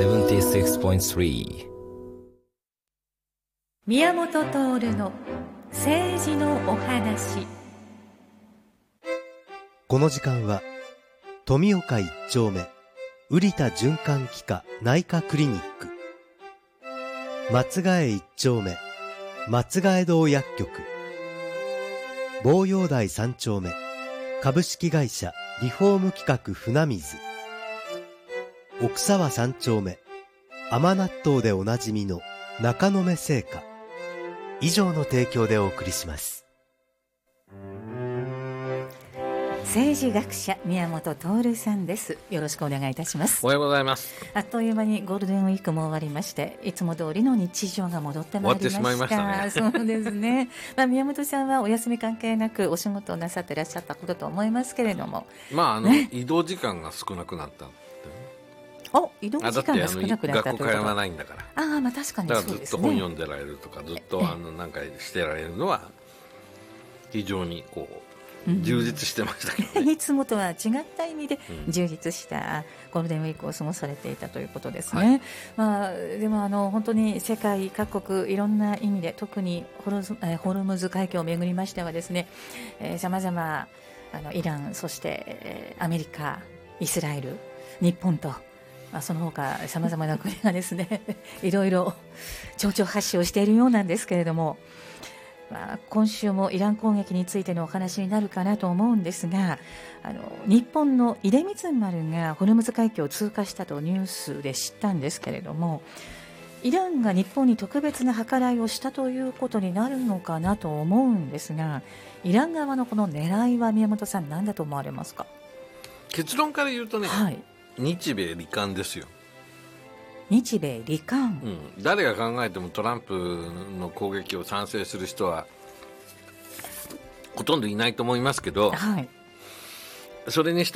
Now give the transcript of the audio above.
76.3 宮本徹の政治のお話。 この時間は富岡一丁目瓜田循環器科内科クリニック、松ヶ江一丁目松ヶ江堂薬局、坊陽台三丁目株式会社リフォーム企画船水、奥沢三丁目甘納豆でおなじみの中野目製菓以上の提供でお送りします。 政治学者宮本徹さんです。よろしくお願いいたします。 おはようございます。 あっという間にゴールデンウィークも終わりまして、いつも通りの日常が戻ってまいりました。 終わってしまいましたね。 そうですね。宮本さんはお休み関係なくお仕事をなさっていらっしゃったことと思いますけれども、 移動時間が少なくなったってね。 移動時間が少なくなったということ。 学校通わないんだから。 確かにそうですね。 だからずっと本読んでられるとか、ずっとなんかしてられるのは非常に充実してましたけどね。 いつもとは違った意味で充実したゴールデンウィークを過ごされていたということですね。でも本当に世界各国いろんな意味で、特にホルムズ海峡をめぐりましてはですね、さまざまイラン、そしてアメリカ、イスラエル、日本とその他さまざまな国がですねいろいろ丁々発止をしているようなんですけれども、今週もイラン攻撃についてのお話になるかなと思うんですが、日本の出光丸がホルムズ海峡を通過したとニュースで知ったんですけれども、イランが日本に特別な計らいをしたということになるのかなと思うんですが、イラン側のこの狙いは宮本さん何だと思われますか？ 結論から言うとね、日米離間ですよ。 日米離間、 誰が考えてもトランプの攻撃を賛成する人はほとんどいないと思いますけど、それにして